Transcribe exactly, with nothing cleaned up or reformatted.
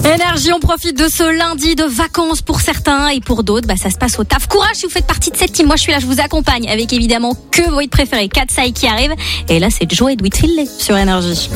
Énergie, on profite de ce lundi de vacances pour certains et pour d'autres, bah, ça se passe au taf. Courage si vous faites partie de cette team. Moi, je suis là, je vous accompagne avec évidemment que vos hits préférés. Katsai qui arrive. Et là, c'est Joe et Whitfield sur Énergie.